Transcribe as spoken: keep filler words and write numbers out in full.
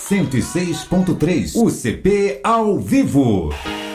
cento e seis ponto três, U C P ao vivo.